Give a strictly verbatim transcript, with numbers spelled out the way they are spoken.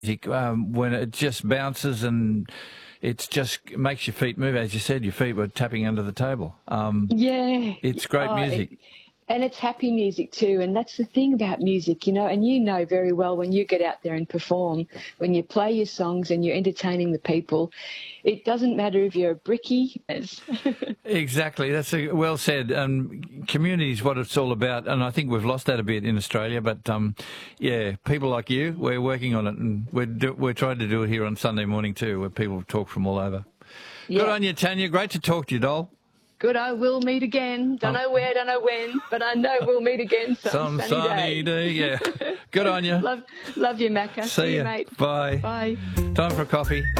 music um, when it just bounces and it just makes your feet move. As you said, your feet were tapping under the table. Um, Yeah. it's great Oh, music. It, and it's happy music too, and that's the thing about music, you know, and you know very well when you get out there and perform, when you play your songs and you're entertaining the people, it doesn't matter if you're a brickie. Exactly, that's a, well said. Um, community is what it's all about, and I think we've lost that a bit in Australia. But um, yeah, people like you, we're working on it, and we're do, we're trying to do it here on Sunday morning too, where people talk from all over. Yeah. Good on you, Tanya. Great to talk to you, doll. Good, I will meet again. Don't know where, don't know when, but I know we'll meet again some, Some sunny, sunny day. day, yeah. Good on you. love, love you, Macca. See, See you, ya. mate. Bye. Bye. Time for a coffee.